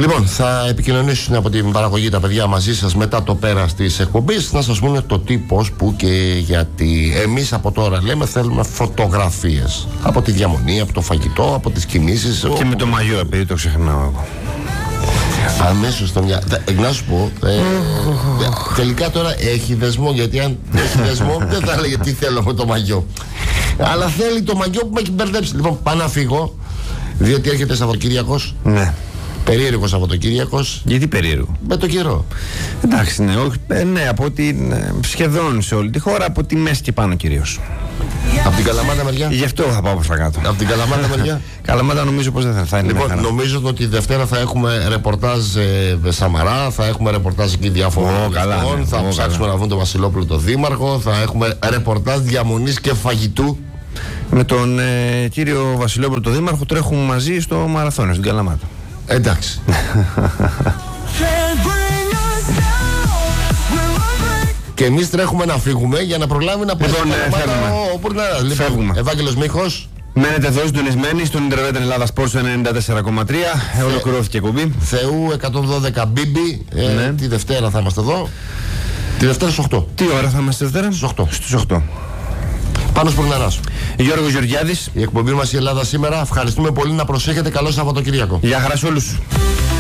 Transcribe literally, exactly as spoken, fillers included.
Λοιπόν, θα επικοινωνήσουν από την παραγωγή τα παιδιά μαζί σας μετά το πέρας της εκπομπής, να σας πούνε το τι, πώς, πού και γιατί. Εμείς από τώρα λέμε θέλουμε φωτογραφίες από τη διαμονή, από το φαγητό, από τις κινήσεις. Και όπου... με το μαγιό, επειδή το ξεχνάω εγώ. Αμέσως στο μια. Να σου πω. Ε, ε, τελικά τώρα έχει δεσμό, γιατί αν έχει δεσμό δεν θα έλεγε τι θέλω με το μαγιό. Αλλά θέλει το μαγιό που με έχει μπερδέψει. Λοιπόν, πάω να φύγω, διότι έρχεται Σαββατοκύριακος. Ναι. Περίεργο Σαββατοκύριακος. Γιατί περίεργο? Με το καιρό. Εντάξει, ναι, όχι, ε, ναι, από την, ε, σχεδόν σε όλη τη χώρα, από τη μέση και πάνω κυρίως. Από την Καλαμάτα μεριά. Γι' αυτό θα πάω προς τα κάτω. Από την Καλαμάτα μεριά. Καλαμάτα νομίζω πως δεν θα, θα είναι. Λοιπόν, νομίζω ότι Δευτέρα θα έχουμε ρεπορτάζ ε, Σαμαρά, θα έχουμε ρεπορτάζ εκεί διάφορων oh, καλά, ναι, θα oh, ψάξουμε καλά. να βρουν τον Βασιλόπουλο τον Δήμαρχο, θα έχουμε ρεπορτάζ διαμονής και φαγητού. Με τον ε, κύριο Βασιλόπουλο τον Δήμαρχο τρέχουμε μαζί στο μαραθώνιο στην Καλαμάτα. Εντάξει. Και εμείς τρέχουμε να φύγουμε για να προλάβει να πάει. Λοιπόν, ε, φεύγουμε. Φεύγουμε. Ευάγγελος Μίχος. Μένετε εδώ συντονισμένοι στον Ιντερνετ Ελλάδα Sports ενενήντα τέσσερα κόμμα τρία. Θε... Ολοκληρώθηκε η εκπομπή. Θεού εκατόν δώδεκα μπίμπι. Ε, ναι. Τη Δευτέρα θα είμαστε εδώ. Τη Δευτέρα στις οκτώ. Τι ώρα θα είμαστε Δευτέρα? Στις οκτώ. Στις οκτώ. Πάνω Σπουργναράς. Γιώργος Γεωργιάδης. Η εκπομπή μας η Ελλάδα σήμερα. Ευχαριστούμε πολύ, να προσέχετε. Καλό Σαββατοκύριακο. Γεια χαρά σε όλους.